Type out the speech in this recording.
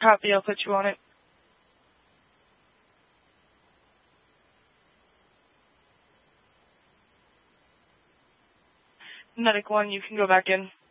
Copy, I'll put you on it. Medic 1, you can go back in.